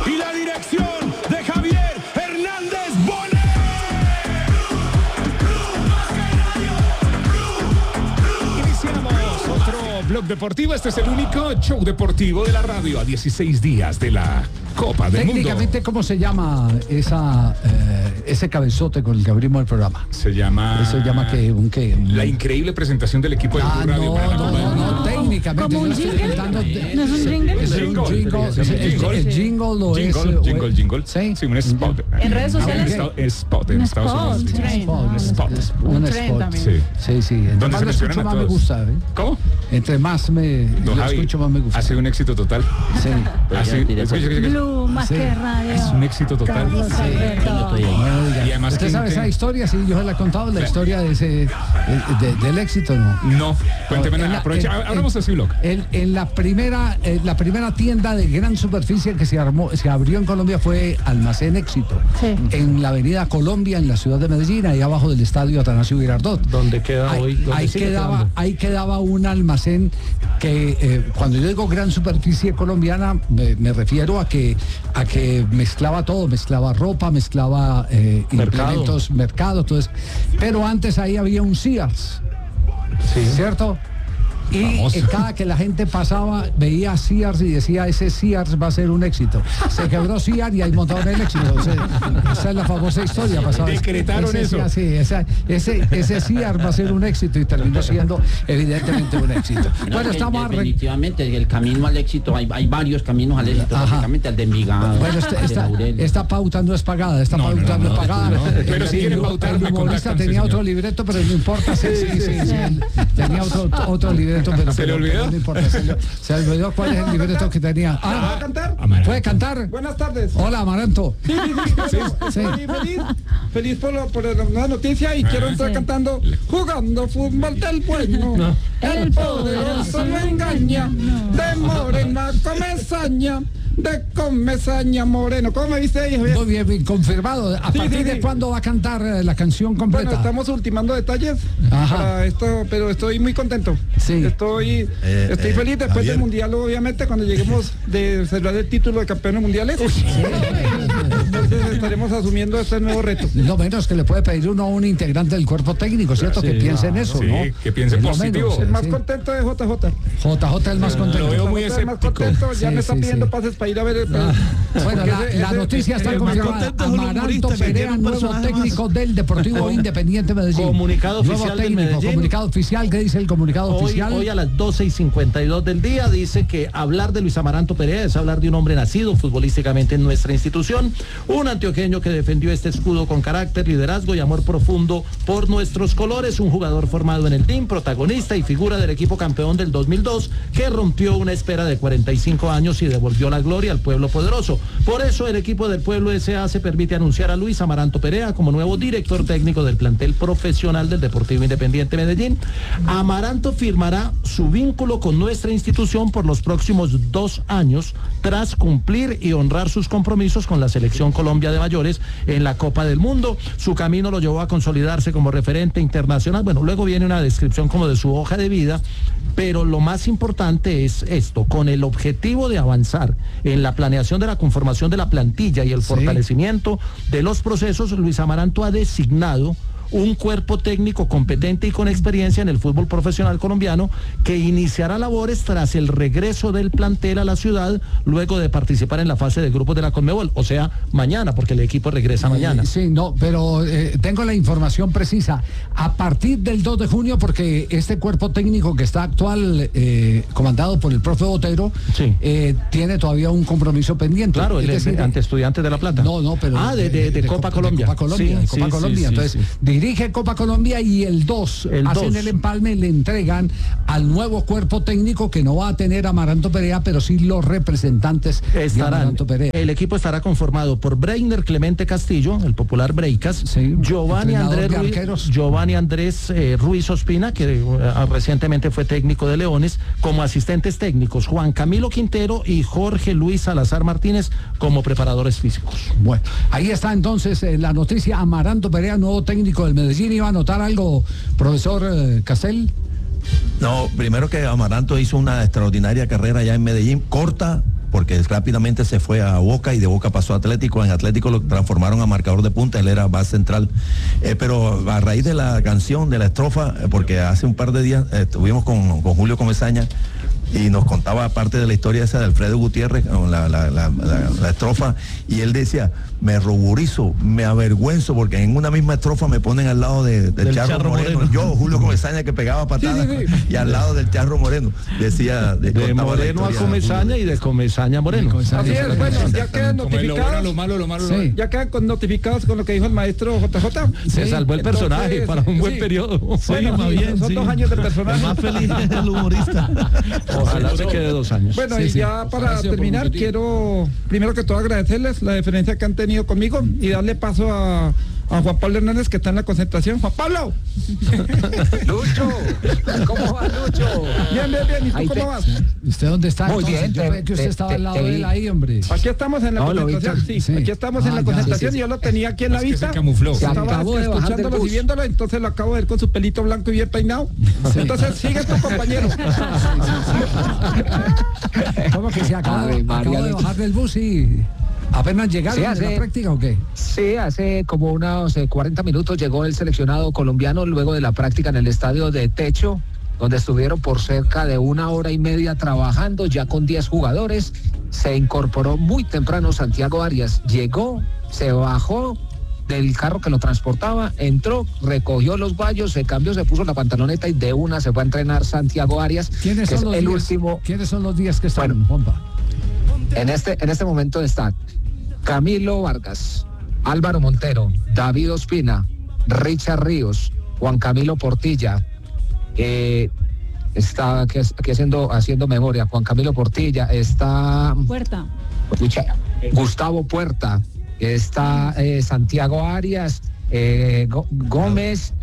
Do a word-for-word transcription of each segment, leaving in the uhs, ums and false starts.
Y la dirección de Javier Hernández Bonet. Iniciamos otro blog deportivo. Este es el único show deportivo de la radio a dieciséis días de la Copa del Mundo. Técnicamente, ¿cómo se llama esa, eh, ese cabezote con el que abrimos el programa? Se llama... Eso se llama que un qué. La increíble presentación del equipo de Ah, Radio no, para la no, Copa del no, Mundo. no, técnicamente. ¿Como un yo estoy jingle? intentando de- ¿No es un jingle? Es un Jingle, jingle. es un es- es- jingle. El jingle lo es. Jingle, o jingle, es- jingle. Sí. Sí, un spot. En redes sociales. Un spot en Un Estados spot, Unidos. un tren. Spot, Ah, un spot. spot. Un Un tren spot. también. Sí. Sí, sí. Entre Donde más se lo mencionan escucho, a más me todos. gusta. ¿eh? ¿Cómo? Entre más me Don lo Javi, escucho, más me gusta. ha sido un éxito total. Sí. Ha sido- escuche, escuche, escuche. Blue, más Sí. que radio. Es un éxito total. Carlos Sí. Alberto. No diga. Y además ¿Usted que sabe inte- esa historia? Sí, yo se la he contado, la Sí. historia de ese, de- de- del éxito, ¿no? No, cuénteme, En la- aprovecha, en- hablamos así, blog. En, en la primera eh, la primera tienda de gran superficie que se armó se abrió en Colombia fue Almacén Éxito, Sí. en la avenida Colombia, en la ciudad de Medellín, ahí abajo del estadio Atanasio Girardot. Donde queda Ahí, hoy. Donde ahí sigue quedaba, quedando. ahí quedaba un almacén que eh, cuando yo digo gran superficie colombiana me, me refiero a que a que mezclaba todo, mezclaba ropa, mezclaba eh, Mercado. implementos, mercado, todo eso. Pero antes ahí había un Sears, Sí. ¿cierto? Y Famoso. eh, cada que la gente pasaba, veía Sears y decía, ese Sears va a ser un éxito. Se quebró Sears y ahí montaron el éxito. O sea, esa es la famosa historia. Pasaba. Decretaron ese, eso. Sears, sí, esa- ese, ese Sears va a ser un éxito y terminó siendo evidentemente un éxito. No, Bueno, que estamos... arre- definitivamente el camino al éxito, hay, hay varios caminos al éxito, Ajá. básicamente el de Envigado, Bueno, este- el de esta, Laurel. esta pauta no es pagada, esta No, no, pauta no, no, es no, pagada. no. El- Pero si el- quieren pautar, el me humorista contactan, tenía sí, otro señor. libreto, pero no importa. Sí, sí, sí, sí, él tenía otro, otro libreto, pero, ¿Se le pero- olvidó? pero no importa. Se le, se le olvidó cuál es el libreto que tenía. Ah, ¿Puedo cantar? Amaranto. ¿puede cantar? Buenas tardes. Hola, Amaranto. Sí, sí, sí, bueno, Sí. estoy feliz, feliz por, lo- por la nueva noticia y quiero estar Sí. cantando jugando fútbol del bueno. El poderoso lo engaña, de Morena comezaña, de comezaña Moreno. ¿Cómo me viste ahí, Javier? Muy bien, bien, confirmado. ¿A Sí, partir sí, de sí. cuándo va a cantar eh, la canción completa? Bueno, estamos ultimando detalles Ajá. para esto, pero estoy muy contento. Sí. Estoy, Eh, estoy eh, feliz después Javier. del mundial, obviamente, cuando lleguemos de celebrar el título de campeones mundiales. Entonces estaremos asumiendo este nuevo reto. Lo menos que le puede pedir uno a un integrante del cuerpo técnico, ¿cierto? Sí, que piense en claro. eso, Sí, ¿no? que piense Es lo positivo. menos, El más sí. contento es J J. J J el más contento. Lo veo muy J J es más escéptico. contento, ya Sí, me está sí, pidiendo sí. pases para ir a ver el... Bueno, porque la, ese- la ese- noticia está el más confirmada. contento es un Amaranto humorista que Perea, tiene un nuevo personaje técnico del Deportivo Independiente Medellín. Comunicado Nuevo oficial del técnico, Medellín. comunicado oficial. ¿Qué dice el comunicado Hoy, oficial? hoy a las doce y cincuenta y dos del día dice que hablar de Luis Amaranto Perea es hablar de un hombre nacido futbolísticamente en nuestra institución, un antioqueño que defendió este escudo con carácter, liderazgo y amor profundo por nuestros colores, un jugador formado en el team, protagonista y figura del equipo campeón del dos mil dos que rompió una espera de cuarenta y cinco años y devolvió la gloria al pueblo poderoso. Por eso el equipo del Pueblo S A se permite anunciar a Luis Amaranto Perea como nuevo director técnico del plantel profesional del Deportivo Independiente Medellín. Amaranto firmará su vínculo con nuestra institución por los próximos dos años tras cumplir y honrar sus compromisos con la Selección Colombia de Mayores en la Copa del Mundo. Su camino lo llevó a consolidarse como referente internacional. Bueno, luego viene una descripción como de su hoja de vida, pero lo más importante es esto, con el objetivo de avanzar en la planeación de la conformación de la plantilla y el Sí. fortalecimiento de los procesos. Luis Amaranto ha designado un cuerpo técnico competente y con experiencia en el fútbol profesional colombiano que iniciará labores tras el regreso del plantel a la ciudad luego de participar en la fase de grupos de la Conmebol, o sea, mañana, porque el equipo regresa mañana. Eh, Sí, no, pero eh, tengo la información precisa. A partir del dos de junio, porque este cuerpo técnico que está actual, eh, comandado por el profe Botero, Sí. eh, tiene todavía un compromiso pendiente. Claro, Es el, decir, ante Estudiantes de La Plata. No, no, pero... Ah, de, de- de Copa Colombia. De Copa Colombia, Sí, de Copa sí, Colombia. sí, Entonces, sí. dirige Copa Colombia y el dos El hacen dos. el empalme, le entregan al nuevo cuerpo técnico que no va a tener a Amaranto Perea, pero sí los representantes de Estarán, Amaranto Perea. el equipo estará conformado por Breiner Clemente Castillo, el popular Breicas, Sí, Giovanni entrenador Andrés de Ruiz, arqueros. Giovanni Andrés eh, Ruiz Ospina, que eh, recientemente fue técnico de Leones, como asistentes técnicos, Juan Camilo Quintero y Jorge Luis Salazar Martínez como preparadores físicos. Bueno, ahí está entonces eh, la noticia. Amaranto Perea, nuevo técnico del Medellín. ¿Iba a anotar algo, profesor eh, Castel? No, primero que Amaranto hizo una extraordinaria carrera allá en Medellín, corta, porque rápidamente se fue a Boca y de Boca pasó a Atlético. En Atlético lo transformaron a marcador de punta, él era base central. Eh, pero a raíz de la canción, de la estrofa, eh, porque hace un par de días eh, estuvimos con, con Julio Comesaña y nos contaba parte de la historia esa de Alfredo Gutiérrez, la, la, la, la, la estrofa, y él decía, me ruborizo, me avergüenzo, porque en una misma estrofa me ponen al lado de, del, del Charro, Charro Moreno. Moreno, yo, Julio Comesaña, que pegaba patadas, sí, sí, sí. y al lado del Charro Moreno, decía... De, de Moreno a Comesaña y de Comesaña a Moreno. Así es, bueno, ya quedan notificados, lo malo, lo malo, sí. ya quedan con notificados con lo que dijo el maestro J J. Se sí. salvó el Entonces, personaje para un buen sí. periodo. Sí, bueno, más bien, son sí. dos años de personaje. El más feliz es el humorista. Ojalá se quede dos años. Bueno, sí, y sí. ya para terminar, quiero primero que todo agradecerles la deferencia que han tenido conmigo y darle paso a, a Juan Pablo Hernández, que está en la concentración. ¡Juan Pablo! Lucho, ¿cómo va, Lucho? Bien, bien, bien. ¿Y tú Ahí cómo te... vas? ¿Usted dónde está? Muy entonces? bien. Yo te, creo que usted te, estaba te, al lado te de él ahí, hombre. Aquí estamos en la no, concentración. Sí, sí, aquí estamos ah, en la concentración. Ya. Y yo lo tenía aquí en la es vista. Que se camufló. Se Estaba acabó de bajar del escuchándolo y bus. viéndolo, entonces lo acabo de ver con su pelito blanco y bien peinado. Sí. Entonces sigue tu compañero. ¿Cómo que se acabó, Ave, acabó de bajar del bus y apenas llegaron Sí, de hace- la práctica o qué? Sí, hace como unos eh, cuarenta minutos llegó el seleccionado colombiano luego de la práctica en el estadio de Techo, donde estuvieron por cerca de una hora y media trabajando, ya con diez jugadores. Se incorporó muy temprano Santiago Arias, llegó, se bajó del carro que lo transportaba, entró, recogió los vallos, se cambió, se puso la pantaloneta y de una se fue a entrenar Santiago Arias, ¿Quiénes que son es los el diez? último. ¿Quiénes son los días que están, Bueno. Juanpa? En este, en este momento están Camilo Vargas, Álvaro Montero, David Ospina, Richard Ríos, Juan Camilo Portilla, eh, está aquí, aquí haciendo, haciendo memoria, Juan Camilo Portilla, está Puerta. escucha, Gustavo Puerta, está eh, Santiago Arias, eh, Go- Gómez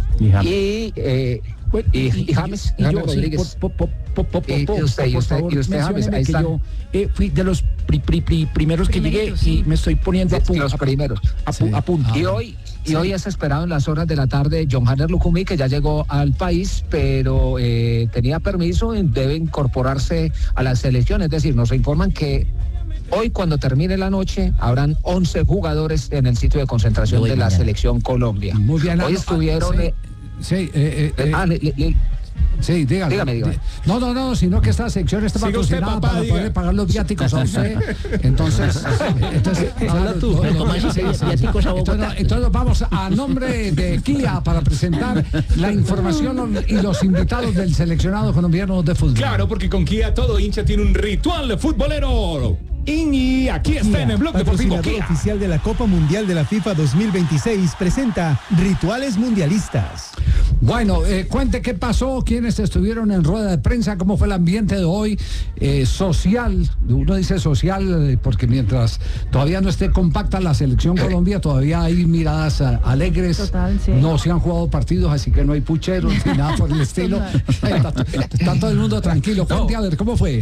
y, eh, y, y James, Y James yo, sí, Rodríguez. por, por, por, por, Y- y por- usted, y por usted, favor, y usted, James, mencióneme ahí que está. yo eh, fui de los pri, pri, pri- primeros que llegué Primeritos, sí. y me estoy poniendo a De punto. los primeros. A, pu- Sí. a punto. Y hoy, y hoy es esperado en las horas de la tarde John Hanner Lucumí, que ya llegó al país, pero eh, tenía permiso y debe incorporarse a la selección. Es decir, nos informan que hoy, cuando termine la noche, habrán once jugadores en el sitio de concentración de la selección Colombia. Muy bien. Hoy ah, estuvieron... sí, eh, sí, eh, eh, eh, ah, li- li- sí, dígame. dígame, dígame. No, no, no, sino que esta sección está Siga usted, patrocinada papá, para diga. poder pagar los viáticos a usted. Entonces, entonces, Habla tú, no, me no, tomas no, ese no, no. viáticos a Bogotá. Entonces, entonces vamos a nombre de Kia para presentar la información y los invitados del seleccionado colombiano de fútbol. Claro, porque con Kia todo hincha tiene un ritual futbolero. Y aquí está en el blog deportivo Patrocinador Kia. oficial de la Copa Mundial de la FIFA dos mil veintiséis, presenta Rituales Mundialistas. Bueno, eh, cuente qué pasó, quiénes estuvieron en rueda de prensa, cómo fue el ambiente de hoy, eh, social, uno dice social eh, porque mientras todavía no esté compacta la selección Colombia, todavía hay miradas eh, alegres, Total, sí. no se han jugado partidos, así que no hay pucheros ni nada por el estilo, está, está todo el mundo tranquilo. Cuente, a ver, ¿cómo fue?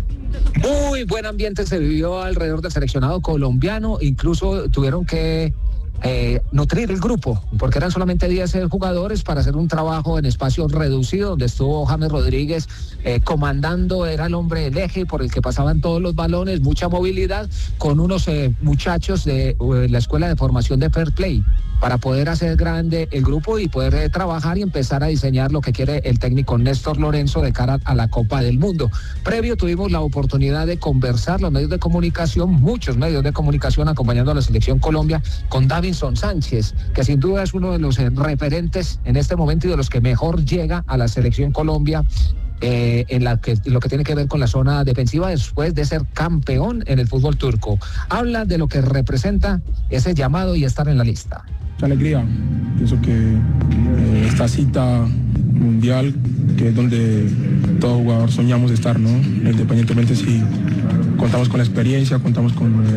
Muy buen ambiente se vivió alrededor del seleccionado colombiano, incluso tuvieron que eh, nutrir el grupo, porque eran solamente diez jugadores para hacer un trabajo en espacio reducido, donde estuvo James Rodríguez eh, comandando, era el hombre del eje por el que pasaban todos los balones, mucha movilidad, con unos eh, muchachos de eh, la Escuela de Formación de Fair Play, para poder hacer grande el grupo y poder eh, trabajar y empezar a diseñar lo que quiere el técnico Néstor Lorenzo de cara a la Copa del Mundo. Previo tuvimos la oportunidad de conversar, los medios de comunicación, muchos medios de comunicación acompañando a la selección Colombia, con Davinson Sánchez, que sin duda es uno de los eh, referentes en este momento y de los que mejor llega a la selección Colombia. Eh, en la que, lo que tiene que ver con la zona defensiva después de ser campeón en el fútbol turco. Habla de lo que representa ese llamado y estar en la lista. Mucha alegría. Pienso que eh, esta cita mundial, que es donde todo jugador soñamos estar, ¿no? Independientemente si contamos con la experiencia, contamos con eh,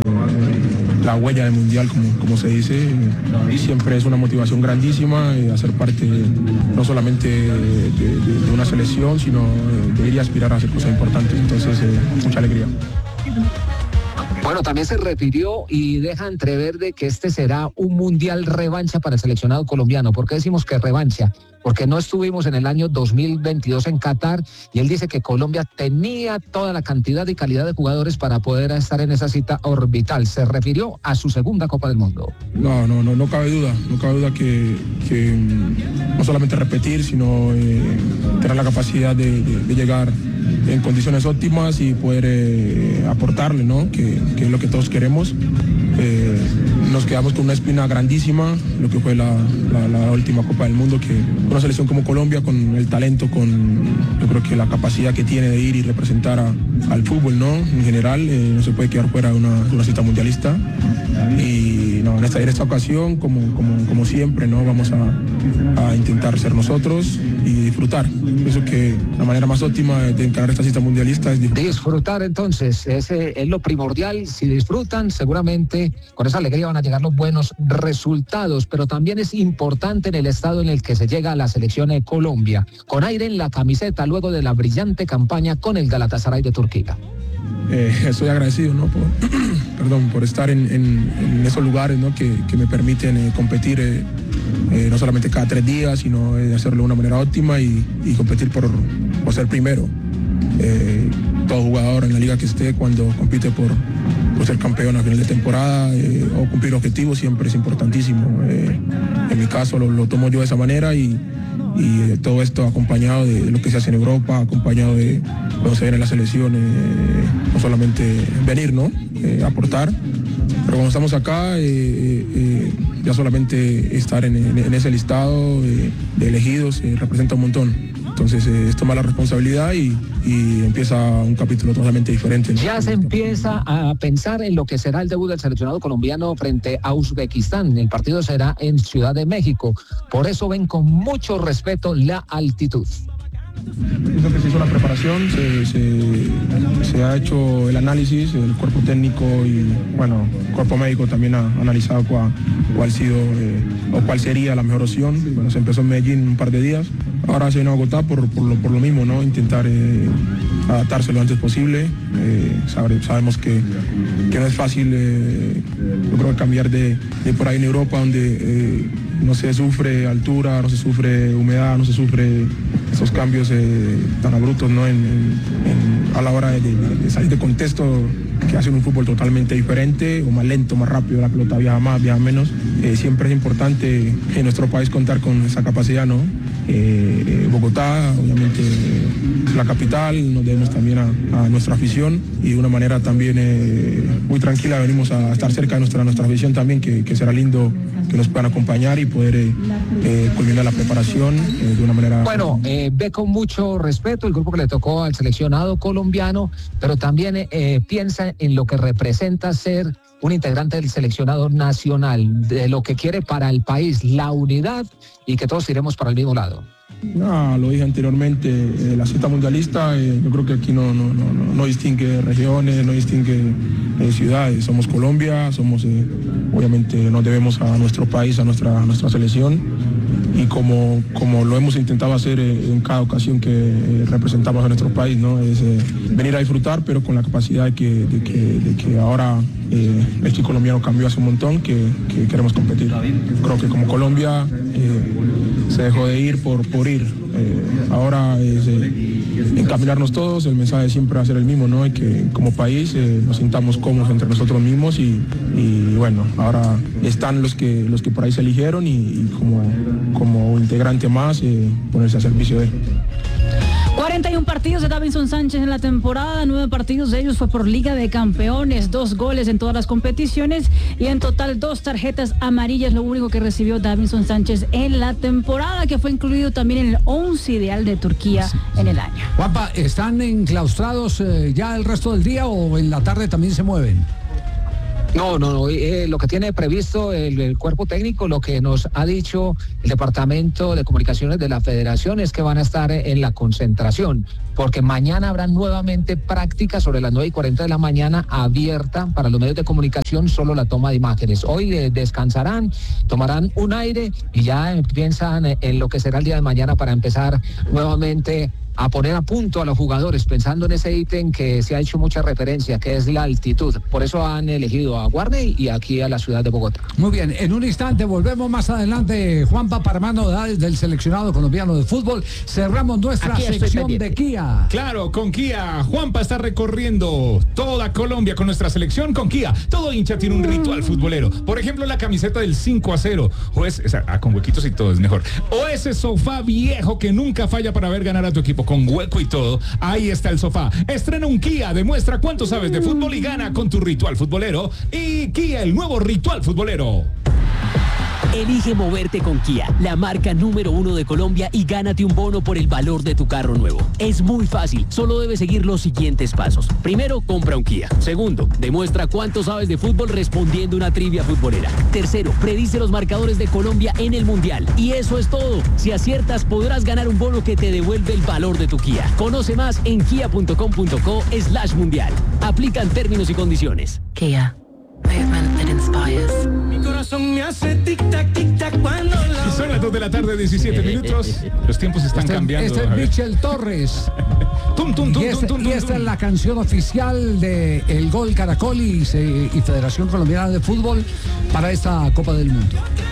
la huella del mundial, como, como se dice, y siempre es una motivación grandísima eh, hacer parte no solamente de, de, de una selección, sino de ir y aspirar a hacer cosas importantes. Entonces, eh, mucha alegría. Bueno, también se refirió y deja entrever de que este será un mundial revancha para el seleccionado colombiano. ¿Por qué decimos que revancha? Porque no estuvimos en el año dos mil veintidós en Qatar y él dice que Colombia tenía toda la cantidad y calidad de jugadores para poder estar en esa cita orbital. Se refirió a su segunda Copa del Mundo. No, no, no, no cabe duda, no cabe duda que, que no solamente repetir, sino eh, tener la capacidad de, de, de llegar en condiciones óptimas y poder eh, aportarle, ¿no? Que, que es lo que todos queremos. Eh, nos quedamos con una espina grandísima, lo que fue la, la, la última Copa del Mundo, que una selección como Colombia, con el talento, con yo creo que la capacidad que tiene de ir y representar a, al fútbol, ¿no? En general, eh, no se puede quedar fuera de una, de una cita mundialista. Y no, en esta, en esta ocasión, como, como, como siempre, ¿no? Vamos a, a intentar ser nosotros y disfrutar. Pienso que la manera más óptima de encarar esta cita mundialista es disfrutar. Disfrutar, entonces, ese es lo primordial. Si disfrutan, seguramente con esa alegría van a llegar los buenos resultados, pero también es importante en el estado en el que se llega a la selección de Colombia, con aire en la camiseta luego de la brillante campaña con el Galatasaray de Turquía. Eh, estoy agradecido, ¿no? por, perdón, por estar en, en, en esos lugares, ¿no? que, que me permiten eh, competir eh, eh, no solamente cada tres días, sino eh, hacerlo de una manera óptima y, y competir por, por ser primero. Eh, todo jugador en la liga que esté, cuando compite por, por ser campeón a final de temporada eh, o cumplir objetivos, siempre es importantísimo. Eh, en mi caso lo, lo tomo yo de esa manera y, y eh, todo esto acompañado de lo que se hace en Europa, acompañado de cuando se viene la selección, eh, no solamente venir, ¿no? Eh, aportar, pero cuando estamos acá, eh, eh, ya solamente estar en, en, en ese listado eh, de elegidos eh, representa un montón. Entonces eh, es tomar la responsabilidad y, y empieza un capítulo totalmente diferente, ¿no? Ya se empieza a pensar en lo que será el debut del seleccionado colombiano frente a Uzbekistán. El partido será en Ciudad de México. Por eso ven con mucho respeto la altitud. Pienso que se hizo la preparación, se, se, se ha hecho el análisis, el cuerpo técnico y bueno, el cuerpo médico también ha analizado cuál, cuál, sido, eh, o cuál sería la mejor opción. Bueno, se empezó en Medellín un par de días, ahora se viene a Bogotá por, por, lo, por lo mismo, ¿no? Intentar eh, adaptarse lo antes posible. Eh, sabe, sabemos que, que no es fácil, eh, yo creo que cambiar de, de por ahí en Europa donde eh, no se sufre altura, no se sufre humedad, no se sufre esos cambios eh, tan abruptos, ¿no? en, en, en, a la hora de, de, de salir de contexto que hacen un fútbol totalmente diferente, o más lento, más rápido, la pelota viaja más, viaja menos. Eh, siempre es importante en nuestro país contar con esa capacidad, ¿no? Eh, Bogotá, obviamente eh, la capital, nos debemos también a, a nuestra afición y de una manera también eh, muy tranquila venimos a estar cerca de nuestra, nuestra afición también, que, que será lindo que nos puedan acompañar y poder eh, eh, culminar la preparación eh, de una manera... Bueno, eh, ve con mucho respeto el grupo que le tocó al seleccionado colombiano, pero también eh, piensa en lo que representa ser un integrante del seleccionado nacional, de lo que quiere para el país, la unidad y que todos iremos para el mismo lado. No, lo dije anteriormente, eh, la cita mundialista, eh, yo creo que aquí no, no, no, no distingue regiones, no distingue eh, ciudades, somos Colombia, somos, eh, obviamente nos debemos a nuestro país, a nuestra, a nuestra selección y como, como lo hemos intentado hacer eh, en cada ocasión que eh, representamos a nuestro país, ¿no? Es eh, venir a disfrutar, pero con la capacidad de que, de que, de que ahora eh, el equipo colombiano cambió hace un montón, que, que queremos competir. Creo que como Colombia eh, se dejó de ir por, por ir. Eh, ahora es eh, encaminarnos todos, el mensaje siempre va a ser el mismo, ¿no? Y que como país eh, nos sintamos cómodos entre nosotros mismos y, y bueno, ahora están los que, los que por ahí se eligieron y, y como, como integrante más eh, ponerse a servicio de él. cuarenta y uno partidos de Davinson Sánchez en la temporada, nueve partidos de ellos fue por Liga de Campeones, dos goles en todas las competiciones y en total dos tarjetas amarillas, lo único que recibió Davinson Sánchez en la temporada, que fue incluido también en el once ideal de Turquía sí, sí. en el año. Juanpa, ¿están enclaustrados eh, ya el resto del día o en la tarde también se mueven? No, no, no. Eh, lo que tiene previsto el, el cuerpo técnico, lo que nos ha dicho el Departamento de Comunicaciones de la Federación es que van a estar en la concentración, porque mañana habrá nuevamente prácticas sobre las nueve y cuarenta de la mañana abierta para los medios de comunicación, solo la toma de imágenes. Hoy eh, descansarán, tomarán un aire y ya piensan en lo que será el día de mañana para empezar nuevamente a poner a punto a los jugadores, pensando en ese ítem que se ha hecho mucha referencia, que es la altitud. Por eso han elegido a Guarney y aquí a la ciudad de Bogotá. Muy bien, en un instante volvemos más adelante. Juanpa, para más novedades del seleccionado colombiano de fútbol. Cerramos nuestra Aquí estoy sección pendiente. de Kia. Claro, con Kia. Juanpa está recorriendo toda Colombia con nuestra selección con Kia. Todo hincha tiene un ritual futbolero. Por ejemplo, la camiseta del cinco a cero. O es, o sea, ah, con huequitos y todo es mejor. O ese sofá viejo que nunca falla para ver ganar a tu equipo con hueco y todo. Ahí está el sofá. Estrena un Kia, demuestra cuánto sabes de fútbol y gana con tu ritual futbolero. Y Kia, el nuevo ritual futbolero. Elige moverte con Kia, la marca número uno de Colombia, y gánate un bono por el valor de tu carro nuevo. Es muy fácil, solo debes seguir los siguientes pasos. Primero, compra un Kia. Segundo, demuestra cuánto sabes de fútbol respondiendo una trivia futbolera. Tercero, predice los marcadores de Colombia en el Mundial. Y eso es todo. Si aciertas, podrás ganar un bono que te devuelve el valor de tu Kia. Conoce más en kia punto com punto co slash mundial. Aplican términos y condiciones. Kia. Movement that inspires. Mi corazón me hace tic-tac, tic-tac cuando la... Son las dos de la tarde, diecisiete minutos. Los tiempos están Este, cambiando. este es A ver. Michel Torres. Tum, tum, tum, y este- tum, tum, y esta tum. es la canción oficial de El Gol Caracol y, se- y Federación Colombiana de Fútbol para esta Copa del Mundo.